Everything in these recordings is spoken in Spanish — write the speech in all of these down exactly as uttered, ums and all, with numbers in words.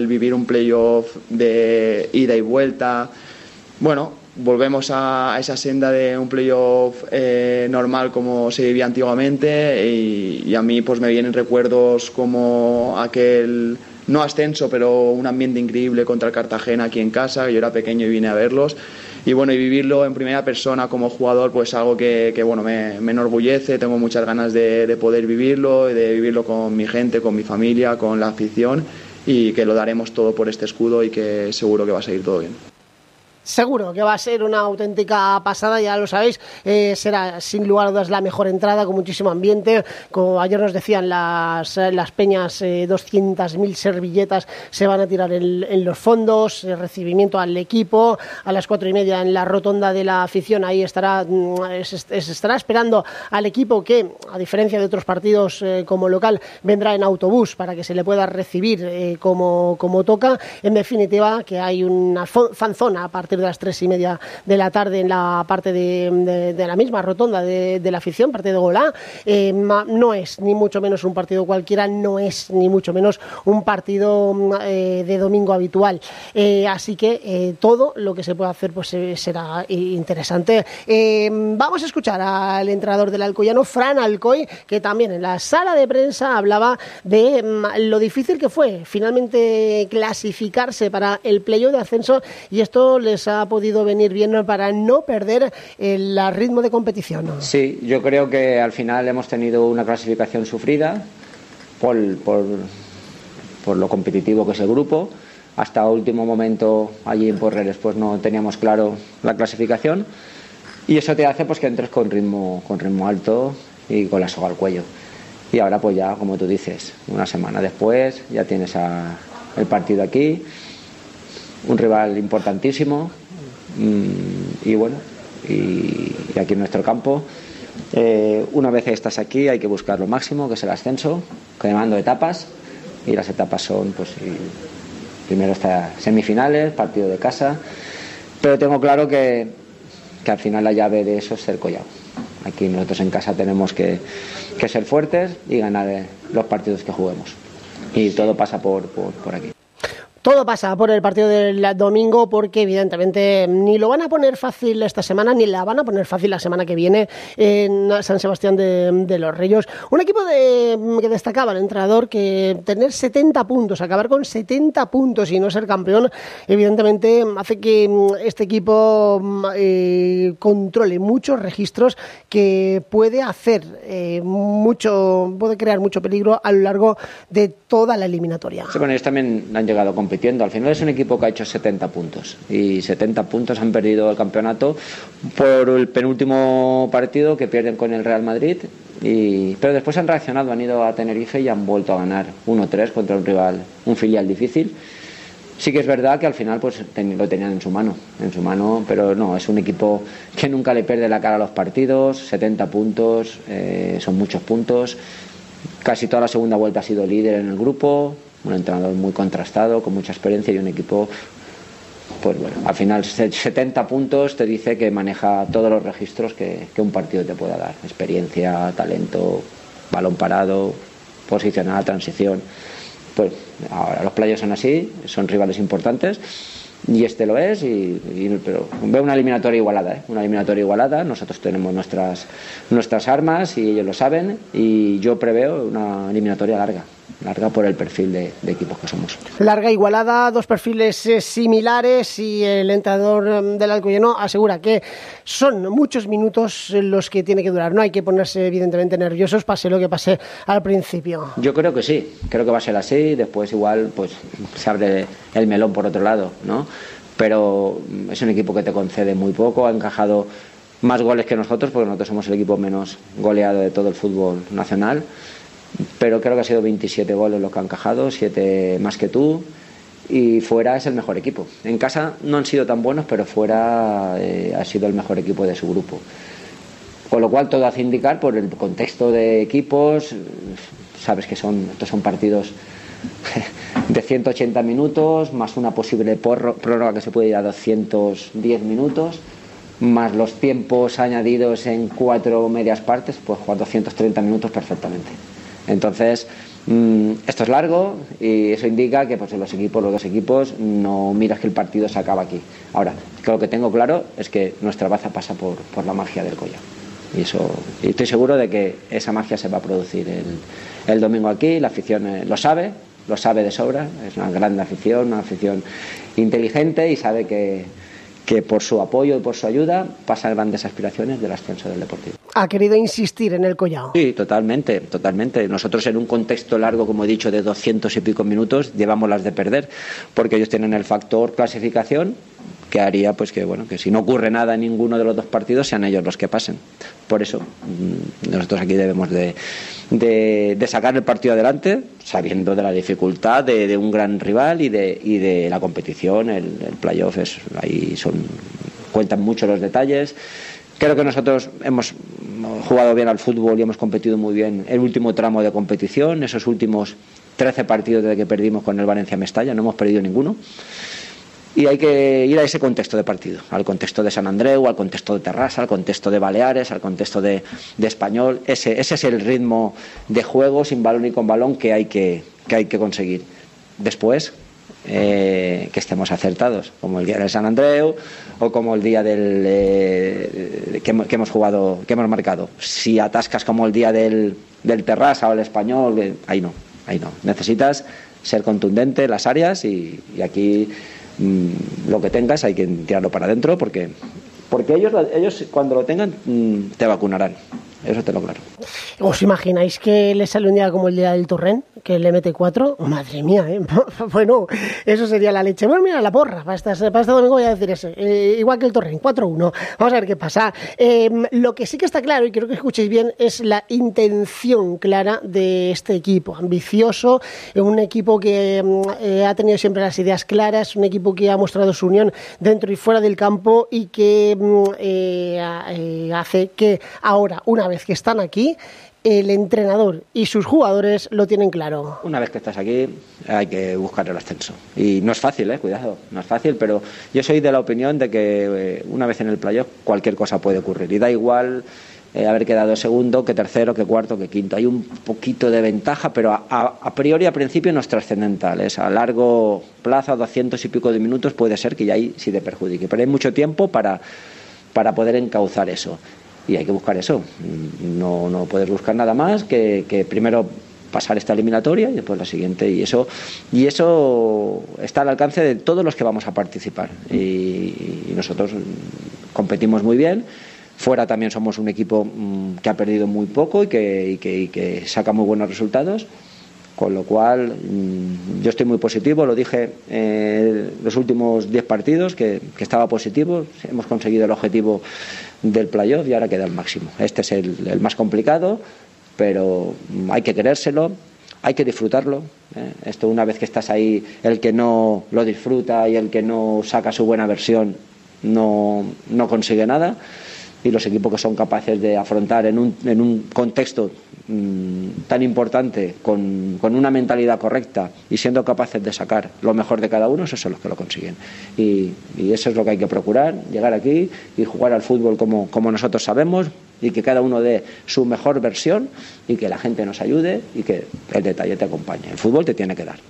vivir un playoff de ida y vuelta, bueno, volvemos a esa senda de un playoff eh, normal como se vivía antiguamente y, y a mí pues me vienen recuerdos como aquel, no ascenso, pero un ambiente increíble contra el Cartagena aquí en casa. Yo era pequeño y vine a verlos y bueno, y vivirlo en primera persona como jugador pues algo que, que bueno, me, me enorgullece. Tengo muchas ganas de, de poder vivirlo, de vivirlo con mi gente, con mi familia, con la afición, y que lo daremos todo por este escudo y que seguro que va a salir todo bien. Seguro que va a ser una auténtica pasada, ya lo sabéis, eh, será sin lugar a dudas la mejor entrada, con muchísimo ambiente. Como ayer nos decían las, las peñas, eh, doscientas mil servilletas se van a tirar en, en los fondos, eh, recibimiento al equipo, a las cuatro y media en la rotonda de la afición, ahí estará, se, se estará esperando al equipo que, a diferencia de otros partidos eh, como local, vendrá en autobús para que se le pueda recibir eh, como, como toca. En definitiva, que hay una fanzona aparte de las tres y media de la tarde en la parte de, de, de la misma rotonda de, de la afición, parte de Golá. Eh, no es ni mucho menos un partido cualquiera, no es ni mucho menos un partido eh, de domingo habitual. Eh, así que eh, todo lo que se pueda hacer pues eh, será interesante. Eh, vamos a escuchar al entrenador del Alcoyano, Fran Alcoy, que también en la sala de prensa hablaba de mm, lo difícil que fue finalmente clasificarse para el playoff de ascenso, y esto les ha podido venir bien para no perder el ritmo de competición, ¿no? Sí, yo creo que al final hemos tenido una clasificación sufrida por, por, por lo competitivo que es el grupo. Hasta último momento allí en Porreres pues no teníamos claro la clasificación, y eso te hace pues que entres con ritmo, con ritmo alto y con la soga al cuello. Y ahora pues ya, como tú dices, una semana después ya tienes a, el partido aquí, un rival importantísimo, y bueno, y, y aquí en nuestro campo, eh, una vez estás aquí hay que buscar lo máximo, que es el ascenso, quemando etapas, y las etapas son pues y, primero está semifinales, partido de casa, pero tengo claro que, que al final la llave de eso es el Collao. Aquí nosotros en casa tenemos que, que ser fuertes y ganar los partidos que juguemos, y todo pasa por, por, por aquí. Todo pasa por el partido del domingo, porque evidentemente ni lo van a poner fácil esta semana, ni la van a poner fácil la semana que viene en San Sebastián de, de los Reyes. Un equipo de, que destacaba el entrenador que tener setenta puntos, acabar con setenta puntos y no ser campeón, evidentemente hace que este equipo eh, controle muchos registros, que puede hacer eh, mucho, puede crear mucho peligro a lo largo de toda la eliminatoria. Sí, bueno, ellos también han llegado a competiendo. Al final es un equipo que ha hecho setenta puntos, y setenta puntos han perdido el campeonato por el penúltimo partido que pierden con el Real Madrid, y, pero después han reaccionado, han ido a Tenerife y han vuelto a ganar uno tres contra un rival, un filial difícil. Sí que es verdad que al final pues ten, lo tenían en su mano, en su mano, pero no, es un equipo que nunca le pierde la cara a los partidos. Setenta puntos, eh, son muchos puntos. Casi toda la segunda vuelta ha sido líder en el grupo, un entrenador muy contrastado, con mucha experiencia, y un equipo, pues bueno, al final setenta puntos te dice que maneja todos los registros que, que un partido te pueda dar: experiencia, talento, balón parado, posicionada, transición. Pues ahora los playos son así, son rivales importantes, y este lo es, y, y, pero veo una eliminatoria igualada, ¿eh? Una eliminatoria igualada. Nosotros tenemos nuestras, nuestras armas y ellos lo saben, y yo preveo una eliminatoria larga. larga por el perfil de, de equipos que somos. Larga, igualada, dos perfiles eh, similares, y el entrenador eh, del Alcoyano asegura que son muchos minutos los que tiene que durar. No hay que ponerse evidentemente nerviosos, pase lo que pase al principio. Yo creo que sí, creo que va a ser así. Después igual pues se abre el melón por otro lado, ¿no? Pero es un equipo que te concede muy poco, ha encajado más goles que nosotros, porque nosotros somos el equipo menos goleado de todo el fútbol nacional. Pero creo que ha sido veintisiete goles los que han encajado, siete más que tú, y fuera es el mejor equipo. En casa no han sido tan buenos, pero fuera eh, ha sido el mejor equipo de su grupo. Con lo cual todo hace indicar, por el contexto de equipos, sabes que son, estos son partidos de ciento ochenta minutos, más una posible prórroga que se puede ir a doscientos diez minutos, más los tiempos añadidos en cuatro medias partes, pues jugar doscientos treinta minutos perfectamente. Entonces Mm, esto es largo y eso indica que pues, los equipos, los dos equipos, no miras que el partido se acaba aquí. Ahora, lo que tengo claro es que nuestra baza pasa por, por la magia del Collao. Y, eso, y estoy seguro de que esa magia se va a producir el, el domingo aquí. La afición eh, lo sabe, lo sabe de sobra. Es una gran afición, una afición inteligente y sabe que, que por su apoyo y por su ayuda pasa grandes aspiraciones del ascenso del Deportivo. Ha querido insistir en el Collao. Sí, totalmente, totalmente. Nosotros en un contexto largo, como he dicho, de doscientos y pico minutos, llevamos las de perder, porque ellos tienen el factor clasificación, que haría pues que bueno que si no ocurre nada en ninguno de los dos partidos sean ellos los que pasen. Por eso nosotros aquí debemos de, de, de sacar el partido adelante, sabiendo de la dificultad de, de un gran rival y de, y de la competición. El, el playoff es, ahí son, cuentan mucho los detalles. Creo que nosotros hemos jugado bien al fútbol y hemos competido muy bien el último tramo de competición, esos últimos trece partidos desde que perdimos con el Valencia Mestalla, no hemos perdido ninguno. Y hay que ir a ese contexto de partido, al contexto de Sant Andreu, al contexto de Terrassa, al contexto de Baleares, al contexto de, de Español. Ese, ese es el ritmo de juego sin balón y con balón que hay que, que, hay que conseguir. Después, eh, que estemos acertados, como el día del Sant Andreu o como el día del eh, que, que hemos jugado, que hemos marcado. Si atascas como el día del, del Terrassa o el Español, eh, ahí no, ahí no. Necesitas ser contundente en las áreas y, y aquí lo que tengas hay que tirarlo para adentro porque porque ellos ellos cuando lo tengan te vacunarán, eso te lo claro. ¿Os imagináis que le sale un día como el día del Torrent, que le mete cuatro? Madre mía, ¿eh? Bueno, eso sería la leche. Bueno, mira, la porra, para este, para este domingo voy a decir ese, eh, igual que el Torrent, cuatro uno. Vamos a ver qué pasa. Eh, lo que sí que está claro, y quiero que escuchéis bien, es la intención clara de este equipo, ambicioso, un equipo que eh, ha tenido siempre las ideas claras, un equipo que ha mostrado su unión dentro y fuera del campo y que eh, eh, hace que ahora, una vez que están aquí, el entrenador y sus jugadores lo tienen claro. Una vez que estás aquí hay que buscar el ascenso y no es fácil, eh, cuidado, no es fácil, pero yo soy de la opinión de que eh, una vez en el playoff cualquier cosa puede ocurrir y da igual eh, haber quedado segundo que tercero, que cuarto, que quinto. Hay un poquito de ventaja, pero a, a, a priori, a principio no es trascendental. Es a largo plazo, a doscientos y pico de minutos, puede ser que ya ahí sí te perjudique, pero hay mucho tiempo para, para poder encauzar eso. Y hay que buscar eso, no, no puedes buscar nada más que, que primero pasar esta eliminatoria y después la siguiente, y eso y eso está al alcance de todos los que vamos a participar y, y nosotros competimos muy bien. Fuera también somos un equipo mmm, que ha perdido muy poco y que, y, que, y que saca muy buenos resultados, con lo cual mmm, yo estoy muy positivo. Lo dije eh, los últimos diez partidos que, que estaba positivo, hemos conseguido el objetivo del playoff y ahora queda el máximo. Este es el, el más complicado, pero hay que querérselo, hay que disfrutarlo, ¿eh? Esto, una vez que estás ahí, el que no lo disfruta y el que no saca su buena versión no, no consigue nada, y los equipos que son capaces de afrontar en un, en un contexto mmm, tan importante con, con una mentalidad correcta y siendo capaces de sacar lo mejor de cada uno, esos son los que lo consiguen y, y eso es lo que hay que procurar, llegar aquí y jugar al fútbol como, como nosotros sabemos y que cada uno dé su mejor versión y que la gente nos ayude y que el detalle te acompañe. El fútbol te tiene que dar.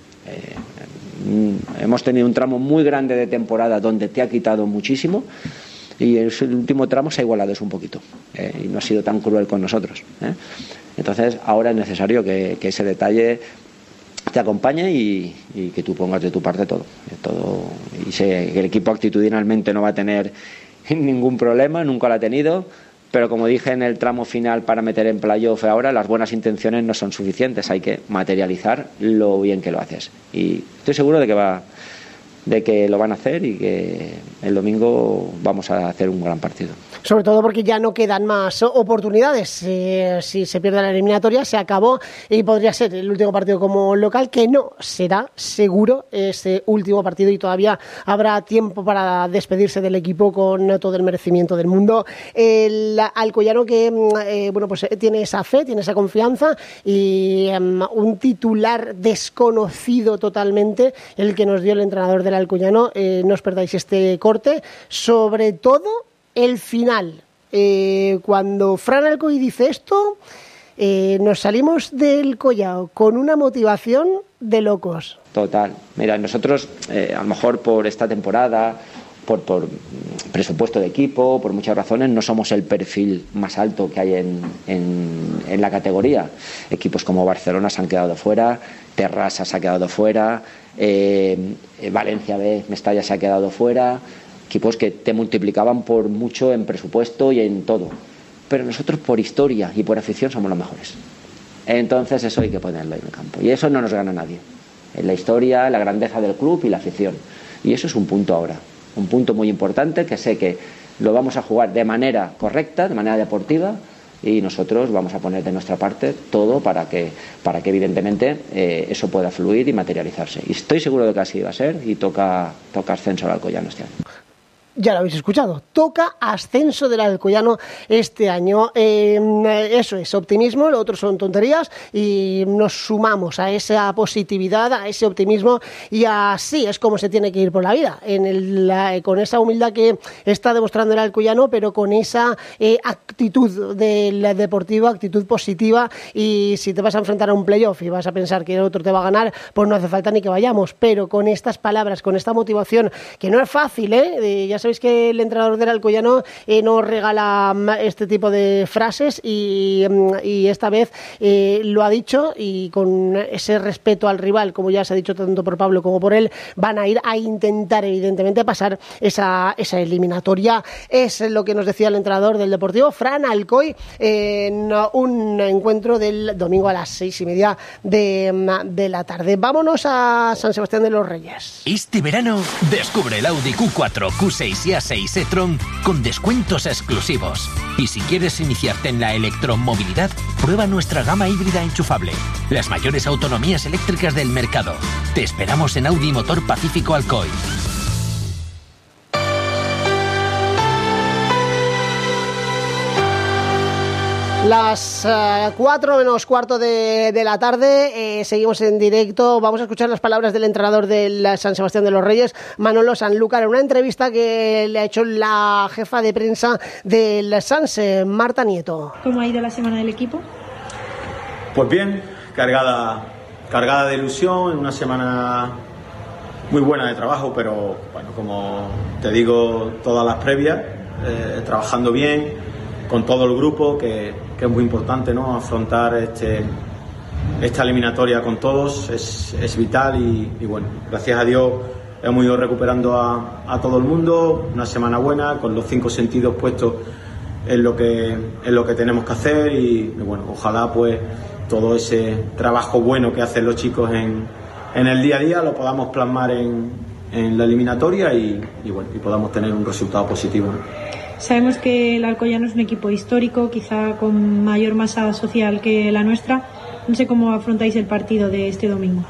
Eh, hemos tenido un tramo muy grande de temporada donde te ha quitado muchísimo y el último tramo se ha igualado eso un poquito, eh, y no ha sido tan cruel con nosotros, ¿eh? Entonces ahora es necesario que, que ese detalle te acompañe y, y que tú pongas de tu parte todo, todo y sé que el equipo actitudinalmente no va a tener ningún problema, nunca lo ha tenido, pero como dije en el tramo final para meter en playoff ahora, las buenas intenciones no son suficientes, hay que materializar lo bien que lo haces y estoy seguro de que va de que lo van a hacer y que el domingo vamos a hacer un gran partido. Sobre todo porque ya no quedan más oportunidades. Eh, si se pierde la eliminatoria, se acabó y podría ser el último partido como local, que no será seguro ese último partido y todavía habrá tiempo para despedirse del equipo con todo el merecimiento del mundo. El alcoyano que eh, bueno, pues tiene esa fe, tiene esa confianza y um, un titular desconocido totalmente, el que nos dio el entrenador del Alcoyano. Eh, no os perdáis este corte, sobre todo el final, eh, cuando Fran Alcoy dice esto, eh, nos salimos del Collao con una motivación de locos. Total. Mira, nosotros eh, a lo mejor por esta temporada, por, por presupuesto de equipo, por muchas razones, no somos el perfil más alto que hay en, en, en la categoría. Equipos como Barcelona se han quedado fuera, Terrassa se ha quedado fuera, eh, Valencia B, Mestalla se ha quedado fuera, equipos que te multiplicaban por mucho en presupuesto y en todo. Pero nosotros por historia y por afición somos los mejores. Entonces eso hay que ponerlo en el campo. Y eso no nos gana nadie. En la historia, la grandeza del club y la afición. Y eso es un punto ahora. Un punto muy importante que sé que lo vamos a jugar de manera correcta, de manera deportiva, y nosotros vamos a poner de nuestra parte todo para que, para que evidentemente eh, eso pueda fluir y materializarse. Y estoy seguro de que así va a ser y toca, toca ascenso al Alcoyano este año. Ya lo habéis escuchado, toca ascenso del Alcoyano este año. Eh, eso es optimismo, lo otro son tonterías y nos sumamos a esa positividad, a ese optimismo y así es como se tiene que ir por la vida, en el, la, con esa humildad que está demostrando el Alcoyano, pero con esa eh, actitud del deportivo, actitud positiva, y si te vas a enfrentar a un playoff y vas a pensar que el otro te va a ganar, pues no hace falta ni que vayamos, pero con estas palabras, con esta motivación, que no es fácil, ¿eh? eh ya sabéis que el entrenador del Alcoyano eh, nos regala este tipo de frases y, y esta vez eh, lo ha dicho, y con ese respeto al rival, como ya se ha dicho tanto por Pablo como por él, van a ir a intentar evidentemente pasar esa, esa eliminatoria. Es lo que nos decía el entrenador del Deportivo, Fran Alcoy, en un encuentro del domingo a las seis y media de, de la tarde. Vámonos a San Sebastián de los Reyes. Este verano descubre el Audi Q cuatro, Q seis y A seis e-tron con descuentos exclusivos. Y si quieres iniciarte en la electromovilidad, prueba nuestra gama híbrida enchufable, las mayores autonomías eléctricas del mercado. Te esperamos en Audi Motor Pacífico Alcoy. Las uh, cuatro menos cuarto de, de la tarde, eh, seguimos en directo. Vamos a escuchar las palabras del entrenador del San Sebastián de los Reyes, Manolo Sanlúcar, en una entrevista que le ha hecho la jefa de prensa del Sanse, Marta Nieto. ¿Cómo ha ido la semana del equipo? Pues bien, cargada, cargada de ilusión, una semana muy buena de trabajo, pero bueno, como te digo, todas las previas, eh, trabajando bien con todo el grupo, que, que es muy importante, ¿no? Afrontar este, esta eliminatoria con todos es, es vital y, y bueno, gracias a Dios hemos ido recuperando a, a todo el mundo, una semana buena, con los cinco sentidos puestos en lo que, en lo que tenemos que hacer y, y bueno, ojalá pues todo ese trabajo bueno que hacen los chicos en, en el día a día lo podamos plasmar en, en la eliminatoria y, y bueno, y podamos tener un resultado positivo, ¿no? Sabemos que el Alcoyano es un equipo histórico, quizá con mayor masa social que la nuestra. No sé cómo afrontáis el partido de este domingo.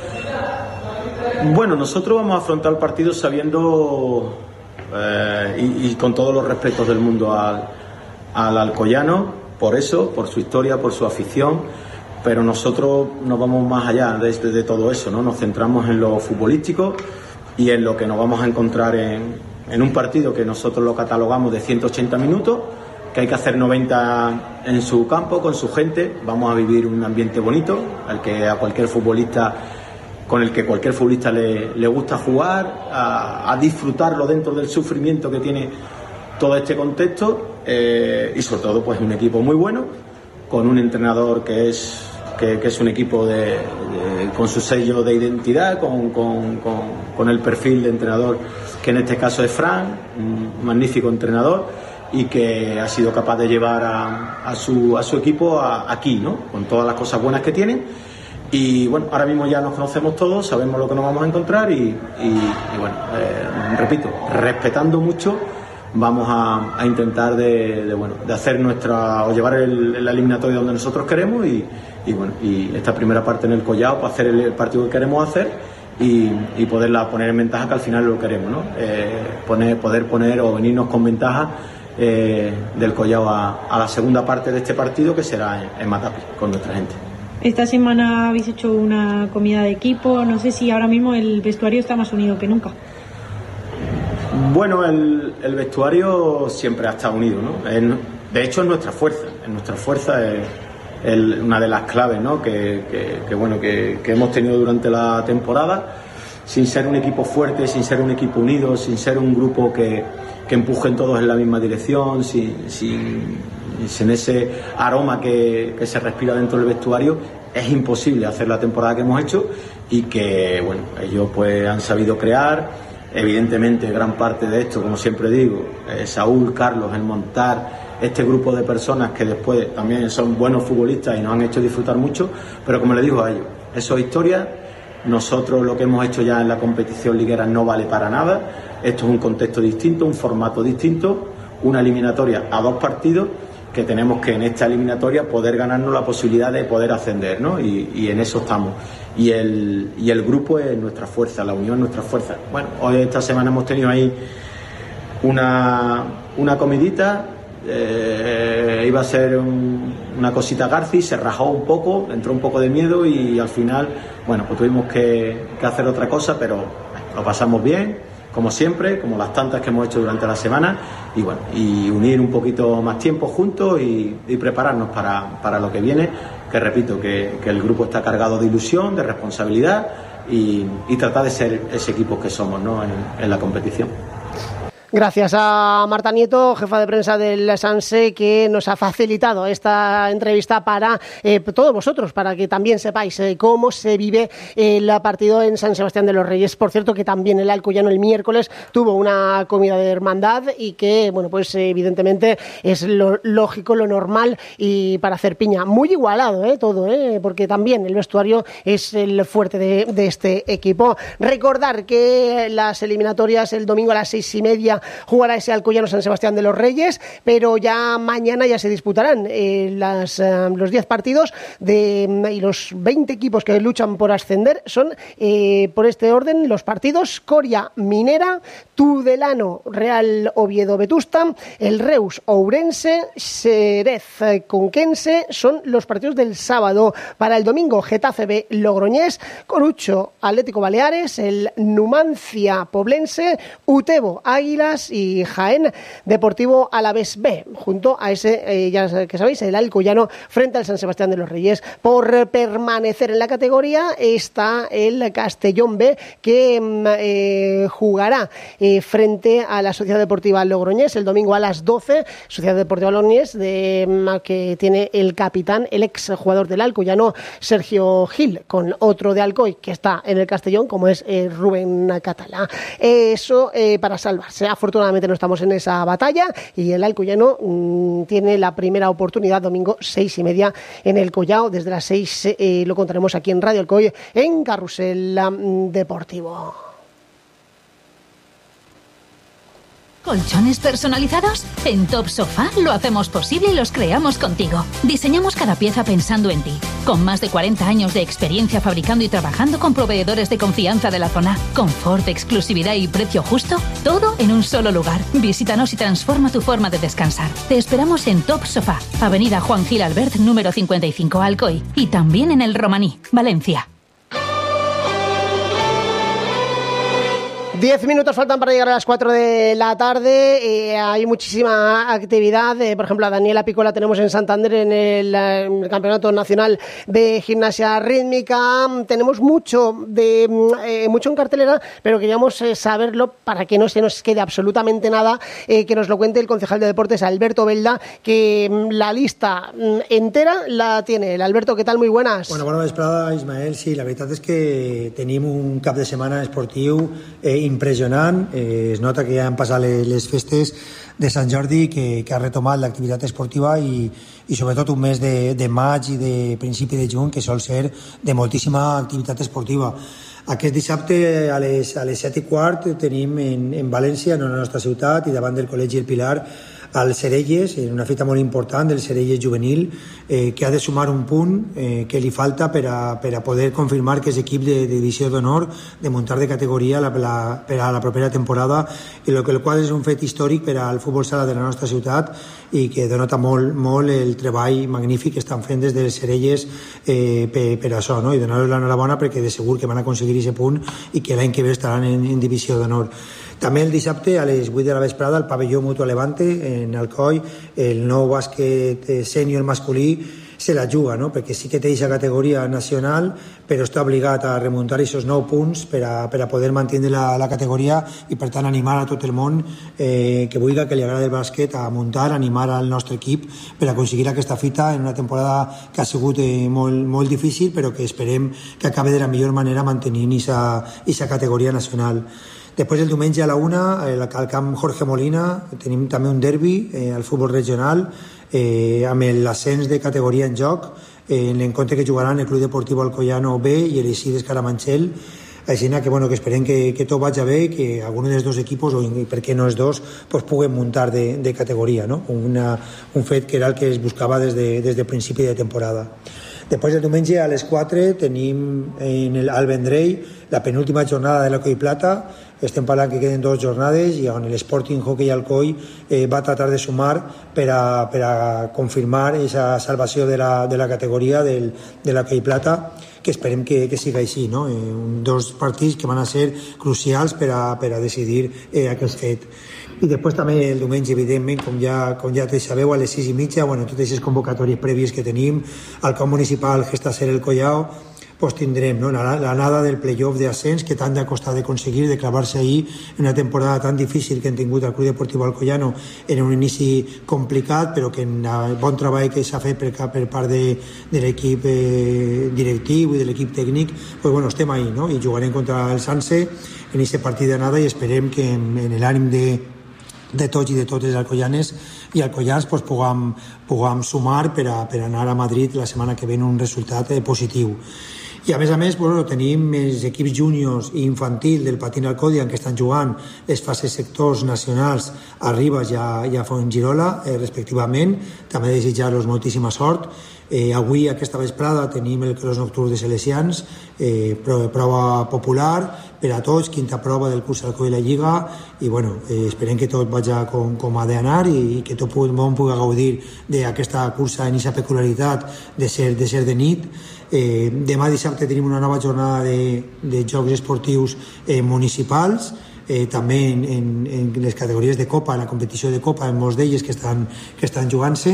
Bueno, nosotros vamos a afrontar el partido sabiendo eh, y, y con todos los respetos del mundo al, al Alcoyano, por eso, por su historia, por su afición, pero nosotros nos vamos más allá de, de todo eso, ¿no? Nos centramos en lo futbolístico y en lo que nos vamos a encontrar en en un partido que nosotros lo catalogamos de ciento ochenta minutos, que hay que hacer noventa en su campo, con su gente. Vamos a vivir un ambiente bonito, al que a cualquier futbolista, con el que cualquier futbolista le, le gusta jugar, a, a disfrutarlo dentro del sufrimiento que tiene todo este contexto, eh, y sobre todo pues un equipo muy bueno, con un entrenador que es que, que es un equipo de, de, con su sello de identidad, con, con, con, con el perfil de entrenador que en este caso es Fran, un magnífico entrenador y que ha sido capaz de llevar a, a, su, a su equipo a, aquí, ¿no? Con todas las cosas buenas que tienen. Y bueno, ahora mismo ya nos conocemos todos, sabemos lo que nos vamos a encontrar y, y, y bueno, eh, repito, respetando mucho, vamos a, a intentar de, de, bueno, de hacer nuestra, o llevar el, la eliminatoria donde nosotros queremos y, y bueno, y esta primera parte en el Collao para hacer el, el partido que queremos hacer. Y, y poderla poner en ventaja, que al final lo queremos, ¿no? Eh, poner, poder poner o venirnos con ventaja eh, del Collao a, a la segunda parte de este partido, que será en, en Matapi, con nuestra gente. Esta semana habéis hecho una comida de equipo, no sé si ahora mismo el vestuario está más unido que nunca. Bueno, el, el vestuario siempre ha estado unido, ¿no? Es, de hecho es nuestra fuerza, es nuestra fuerza es, el, una de las claves, ¿no? que, que, que, bueno, que, que hemos tenido durante la temporada. Sin ser un equipo fuerte, sin ser un equipo unido, sin ser un grupo que, que empujen todos en la misma dirección, sin, sin, sin ese aroma que, que se respira dentro del vestuario, es imposible hacer la temporada que hemos hecho y que, bueno, ellos pues han sabido crear. Evidentemente, gran parte de esto, como siempre digo, eh, Saúl, Carlos, el montar este grupo de personas que después también son buenos futbolistas y nos han hecho disfrutar mucho, pero como les digo a ellos, eso es historia. Nosotros lo que hemos hecho ya en la competición liguera no vale para nada. Esto es un contexto distinto, un formato distinto, una eliminatoria a dos partidos que tenemos que en esta eliminatoria poder ganarnos la posibilidad de poder ascender, ¿no? Y, y en eso estamos. Y el, y el grupo es nuestra fuerza, la unión es nuestra fuerza. Bueno, hoy esta semana hemos tenido ahí una, una comidita. Eh, iba a ser un, una cosita Garci, se rajó un poco, entró un poco de miedo y al final, bueno, pues tuvimos que, que hacer otra cosa, pero bueno, lo pasamos bien, como siempre, como las tantas que hemos hecho durante la semana, y bueno, y unir un poquito más tiempo juntos y, y prepararnos para, para lo que viene, que repito, que, que el grupo está cargado de ilusión, de responsabilidad y, y tratar de ser ese equipo que somos, ¿no? en, en la competición. Gracias a Marta Nieto, jefa de prensa del Sanse, que nos ha facilitado esta entrevista para eh, todos vosotros, para que también sepáis eh, cómo se vive el partido en San Sebastián de los Reyes. Por cierto, que también el Alcoyano el miércoles tuvo una comida de hermandad y que, bueno, pues evidentemente es lo lógico, lo normal y para hacer piña. Muy igualado, eh, todo, eh, porque también el vestuario es el fuerte de, de este equipo. Recordar que las eliminatorias el domingo a las seis y media jugará ese Alcoyano San Sebastián de los Reyes, pero ya mañana ya se disputarán eh, las, eh, los diez partidos de, y los veinte equipos que luchan por ascender son, eh, por este orden, los partidos: Coria Minera, Tudelano Real Oviedo Vetusta, el Reus Ourense, Xerez Conquense. Son los partidos del sábado. Para el domingo, Getafe B Logroñés, Corucho Atlético Baleares, el Numancia Poblense, Utebo Águila y Jaén Deportivo Alavés B, junto a ese, eh, ya que sabéis, el Alcoyano frente al San Sebastián de los Reyes. Por permanecer en la categoría está el Castellón B, que eh, jugará eh, frente a la Sociedad Deportiva Logroñés el domingo a las doce. Sociedad Deportiva Logroñés, de, que tiene el capitán, el ex jugador del Alcoyano, Sergio Gil, con otro de Alcoy que está en el Castellón, como es eh, Rubén Catalá. Eso eh, para salvarse. Afortunadamente no estamos en esa batalla y el Alcoyano mmm, tiene la primera oportunidad domingo seis y media en el Collao. Desde las seis eh, lo contaremos aquí en Radio Alcoy en Carrusel um, Deportivo. ¿Colchones personalizados? En Top Sofá lo hacemos posible y los creamos contigo. Diseñamos cada pieza pensando en ti. Con más de cuarenta años de experiencia fabricando y trabajando con proveedores de confianza de la zona. Confort, exclusividad y precio justo. Todo en un solo lugar. Visítanos y transforma tu forma de descansar. Te esperamos en Top Sofá, Avenida Juan Gil Albert, número cincuenta y cinco, Alcoy. Y también en el Romaní, Valencia. Diez minutos faltan para llegar a las cuatro de la tarde. Eh, hay muchísima actividad. Eh, por ejemplo, a Daniela Pico la tenemos en Santander en el, en el Campeonato Nacional de Gimnasia Rítmica. Tenemos mucho de eh, mucho en cartelera, pero queríamos eh, saberlo para que no se nos quede absolutamente nada. Eh, que nos lo cuente el concejal de Deportes, Alberto Belda, que mm, la lista mm, entera la tiene. El Alberto, ¿qué tal? Muy buenas. Bueno, bona vesprada, Ismael. Sí, la veritat és que tenim un cap de setmana esportiu eh, impressionant. Eh, es nota que ja han passat les, les festes de Sant Jordi, que, que ha retomat l'activitat esportiva i, i sobretot un mes de, de maig i de principi de juny que sol ser de moltíssima activitat esportiva. Aquest dissabte a les, a les set i quart tenim en, en València, en la nostra ciutat, i davant del Col·legi El Pilar, al Cerelles, en una fita molt important del Cerelles juvenil, eh, que ha de sumar un punt eh, que li falta per a, per a poder confirmar que és equip de, de divisió d'honor, de muntar de categoria la, la, per a la propera temporada, i lo que el qual és un fet històric per al futbol sala de la nostra ciutat i que denota molt, molt el treball magnífic que estan fent des del Cerelles eh, per, per això, no? I donar-los l'enhorabona perquè de segur que van aconseguir aquest punt i que l'any que ve estaran en, en divisió d'honor. També el dissabte a les vuit de la vesprada al pavelló Mutua Levante en Alcoi, el nou bàsquet sènior masculí se la juga, no? Perquè sí que té aquesta categoria nacional, però està obligat a remuntar aquests nou punts per a, per a poder mantenir la, la categoria i per tant animar a tot el món eh, que vulgui, que li agrada el bàsquet, a muntar, animar al nostre equip per aconseguir aquesta fita en una temporada que ha sigut eh, molt, molt difícil, però que esperem que acabi de la millor manera mantenint aquesta categoria nacional. Després el diumenge a la una, al camp Jorge Molina, tenim també un derbi eh, al futbol regional eh, amb l'ascens de categoria en joc, eh, en l'encontre que jugaran el Club Deportiu Alcoyano B i el Eixides Carabanchel. Així que, bueno, que esperem que, que tot vagi bé, que algun dels dos equipos, o per què no els dos, pues, puguen muntar de, de categoria, no? Una, un fet que era el que es buscava des de, des de principi de temporada. Després el diumenge a les quatre tenim en el, al Vendrell la penúltima jornada de l'Alcoi Plata. Estem parlant que queden dues jornades i on l'Sporting Hockey Alcoi eh, va tratar de sumar per a, per a confirmar aquesta salvació de la, de la categoria del, de l'Alcoi Plata, que esperem que, que siga així, no? Eh, dos partits que van a ser crucials per a, per a decidir eh, aquest fet. I després també el diumenge, evidentment, com ja, com ja tots sabeu, a les sis i mitja, bueno, totes les convocatòries prèvies que tenim al camp municipal Gestacer el Collao, pues tindrem, no? la, la nada del playoff d'ascens que tant ha costat d'aconseguir, de clavar-se ahir en una temporada tan difícil que hem tingut al Club Deportiu Alcoyano, en un inici complicat, però que en el bon treball que s'ha fet per, per part de, de l'equip eh, directiu i de l'equip tècnic, pues, bueno, estem ahí, no? I jugarem contra el Sanse en aquest partit de nada i esperem que en, en l'ànim de de tots i de totes alcoyanes i alcoyans pues, puguem, puguem sumar per a, per anar a Madrid la setmana que ve un resultat eh, positiu. I a més a més bueno, tenim els equips júniors i infantil del Patín Alcodian que estan jugant les fases sectors nacionals a Ribes i a, i a Fontgirola eh, respectivament. També desitjar-los moltíssima sort. Eh, avui aquesta vesprada tenim el cros nocturn de Salesians, eh, prova popular per a tots, quinta prova del curs Alcoi i la Lliga i bueno, eh, esperem que tot vagi com, com ha d'anar i, i que tot el món pugui gaudir d'aquesta cursa en aquesta peculiaritat de ser de, ser de nit. Eh, demà dissabte tenim una nova jornada de, de jocs esportius eh, municipals, eh, també en, en, en les categories de Copa, en la competició de Copa, en molts d'elles que estan, que estan jugant-se.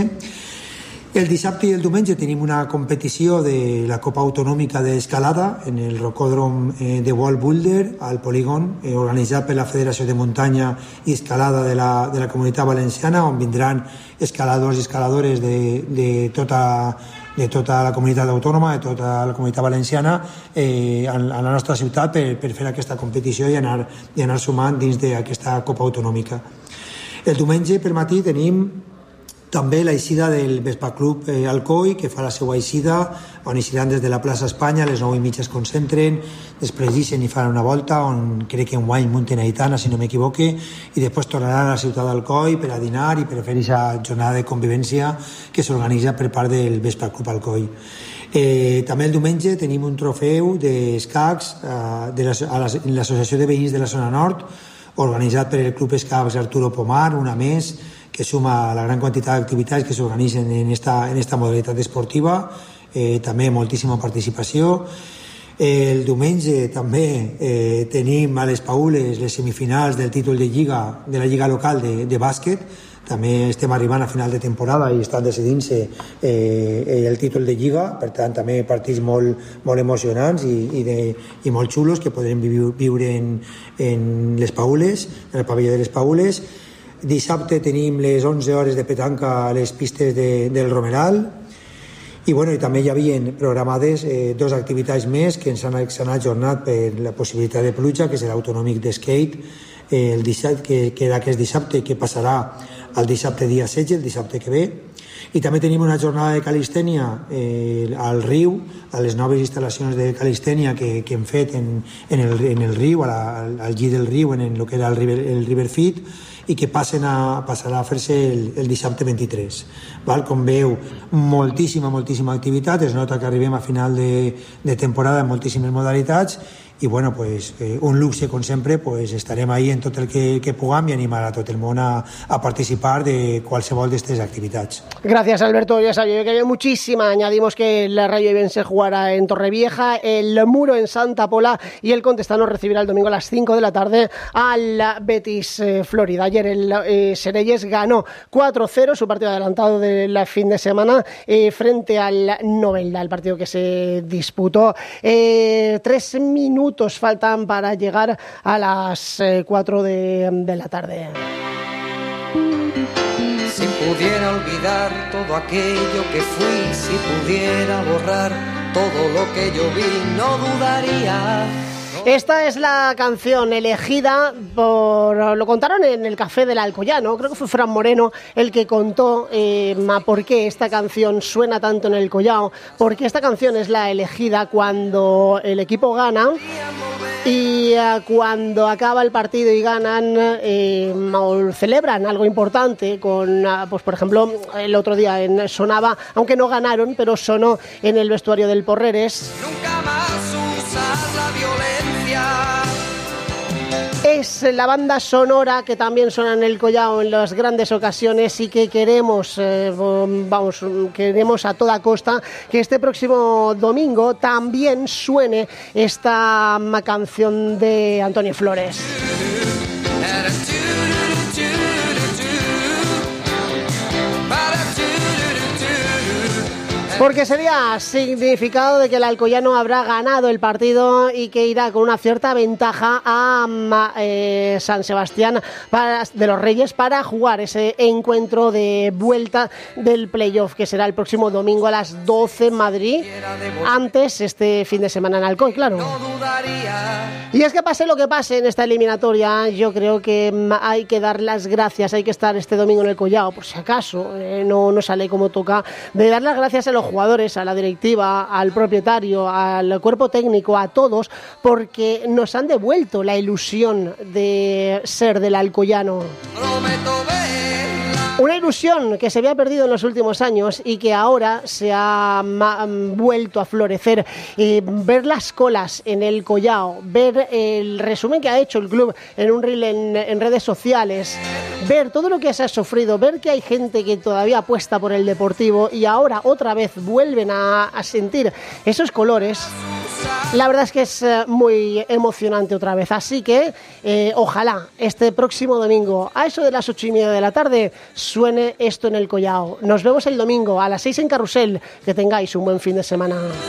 El dissabte i el diumenge tenim una competició de la Copa Autonòmica d'Escalada en el rocòdrom eh, de Wall Boulder al polígon, eh, organitzat per la Federació de Muntanya i Escalada de la, de la Comunitat Valenciana, on vindran escaladors i escaladores de, de, tota, de tota la comunitat autònoma, de tota la comunitat valenciana eh, a, a la nostra ciutat per, per fer aquesta competició i anar, i anar sumant dins d'aquesta Copa Autonòmica. El diumenge per matí tenim també l'eixida del Vespa Club eh, Alcoi, que fa la seva eixida, on eixiran des de la plaça Espanya, a les nou i mitja es concentren, després ixen i fan una volta, on crec que en guany munten a Aitana, si no m'equivoque, i després tornaran a la ciutat d'Alcoi per a dinar i per a fer aquesta jornada de convivència que s'organitza per part del Vespa Club Alcoi. Eh, també el diumenge tenim un trofeu d'escacs eh, de l'Associació de Veïns de la Zona Nord, organitzat per el Club Escacs Arturo Pomar, una més, que suma la gran quantitat d'activitats que s'organitzen en esta, en esta modalitat esportiva, eh, també moltíssima participació. Eh, el diumenge també eh, tenim a les Paules les semifinals del títol de Lliga, de la Lliga local de, de bàsquet. També estem arribant a final de temporada i estan decidint-se eh, el títol de Lliga, per tant també partits molt, molt emocionants i, i, de, i molt xulos que podrem viure en, en les Paules, en el pavelló de les Paules. Dissabte tenim les onze hores de petanca a les pistes de, del Romeral i, bueno, i també hi havia programades eh, dues activitats més que ens han, s'han ajornat per la possibilitat de pluja, que és l'autonòmic de skate, eh, el dissabte, que, que era aquest dissabte, que passarà el dissabte dia setze, el dissabte que ve. I també tenim una jornada de calistènia eh, al riu, a les noves instal·lacions de calistènia que, que hem fet en, en, el, en el riu, a la, al, al llit del riu, en el que era el River, el River Fit, i que passen a, passarà a fer-se el, el dissabte vint-i-tres. Val? Com veu, moltíssima, moltíssima activitat, es nota que arribem a final de, de temporada en moltíssimes modalitats i bueno, pues, eh, un luxe com sempre, pues, estarem ahí en tot el que, que puguem i animar a tot el món a, a participar de qualsevol d'aquestes activitats. Gracias, Alberto. Ya sabía que había muchísima. Añadimos que la Rayo Ibense jugará en Torrevieja, el Muro en Santa Pola y el Contestano recibirá el domingo a las cinco de la tarde al Betis eh, Florida. Ayer el eh, Sereyes ganó cuatro cero su partido adelantado del fin de semana eh, frente al Novelda, el partido que se disputó. Eh, tres minutos faltan para llegar a las eh, cuatro de, de la tarde. Si pudiera olvidar todo aquello que fui, si pudiera borrar todo lo que yo vi, no dudaría. Esta es la canción elegida por... Lo contaron en el Café del Alcoyano, creo que fue Fran Moreno el que contó eh, por qué esta canción suena tanto en el Collao, porque esta canción es la elegida cuando el equipo gana y uh, cuando acaba el partido y ganan eh, o celebran algo importante con, uh, pues por ejemplo, el otro día en, sonaba, aunque no ganaron, pero sonó en el vestuario del Porreres. Nunca más usar la violencia. Es la banda sonora que también suena en el Collao en las grandes ocasiones y que queremos, eh, vamos, queremos a toda costa que este próximo domingo también suene esta canción de Antonio Flores. Porque sería significado de que el Alcoyano habrá ganado el partido y que irá con una cierta ventaja a eh, San Sebastián para, de los Reyes para jugar ese encuentro de vuelta del playoff que será el próximo domingo a las doce en Madrid, antes este fin de semana en Alcoy, claro. Y es que pase lo que pase en esta eliminatoria, yo creo que hay que dar las gracias, hay que estar este domingo en el Collao, por si acaso eh, no, no sale como toca, de dar las gracias a los jugadores, a la directiva, al propietario, al cuerpo técnico, a todos, porque nos han devuelto la ilusión de ser del Alcoyano. Una ilusión que se había perdido en los últimos años y que ahora se ha vuelto a florecer. Eh, ver las colas en el Collao, ver el resumen que ha hecho el club en un reel en, en redes sociales, ver todo lo que se ha sufrido, ver que hay gente que todavía apuesta por el Deportivo y ahora otra vez vuelven a, a sentir esos colores. La verdad es que es muy emocionante otra vez, así que eh, ojalá este próximo domingo a eso de las ocho y media de la tarde suene esto en el Collao. Nos vemos el domingo a las seis en Carrusel, que tengáis un buen fin de semana.